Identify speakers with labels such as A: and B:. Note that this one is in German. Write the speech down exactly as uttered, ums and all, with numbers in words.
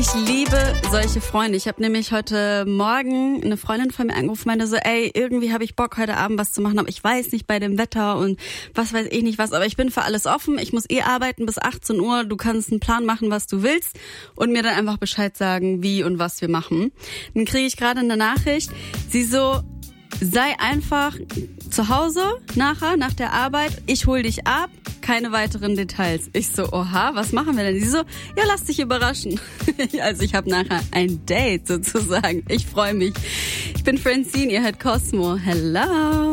A: Ich liebe solche Freunde. Ich habe nämlich heute Morgen eine Freundin von mir angerufen, meinte so, ey, irgendwie habe ich Bock, heute Abend was zu machen, aber ich weiß nicht bei dem Wetter und was weiß ich nicht was, aber ich bin für alles offen. Ich muss eh arbeiten bis achtzehn Uhr. Du kannst einen Plan machen, was du willst und mir dann einfach Bescheid sagen, wie und was wir machen. Dann kriege ich gerade eine Nachricht, sie so, sei einfach zu Hause nachher, nach der Arbeit, ich hol dich ab, keine weiteren Details. Ich so, oha, was machen wir denn? Sie so, ja, lass dich überraschen. Also ich habe nachher ein Date sozusagen. Ich freue mich. Ich bin Francine, ihr hört Cosmo. Hello.